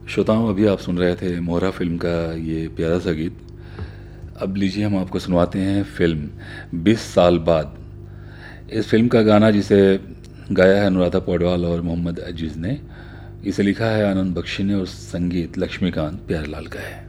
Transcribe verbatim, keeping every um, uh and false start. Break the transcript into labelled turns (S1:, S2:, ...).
S1: श्रोताओं, अभी आप सुन रहे थे मोहरा फिल्म का ये प्यारा सा गीत। अब लीजिए हम आपको सुनवाते हैं फिल्म बीस साल बाद। इस फिल्म का गाना जिसे गाया है अनुराधा पौडवाल और मोहम्मद अजीज़ ने, इसे लिखा है आनंद बख्शी ने और संगीत लक्ष्मीकांत प्यारेलाल का है।